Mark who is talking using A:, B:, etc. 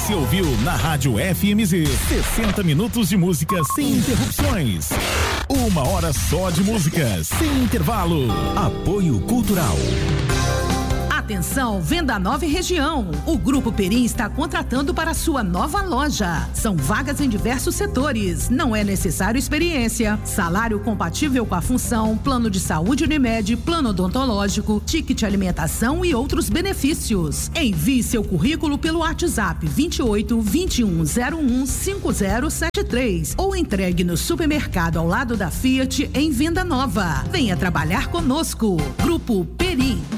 A: Você ouviu na Rádio FMZ 60 minutos de música sem interrupções. 1 hora só de música, sem intervalo. Apoio Cultural.
B: Atenção, Venda Nova e região. O Grupo Perim está contratando para sua nova loja. São vagas em diversos setores. Não é necessário experiência. Salário compatível com a função, plano de saúde Unimed, plano odontológico, ticket alimentação e outros benefícios. Envie seu currículo pelo WhatsApp 28 2101 5073 ou entregue no supermercado ao lado da Fiat em Venda Nova. Venha trabalhar conosco. Grupo Perim.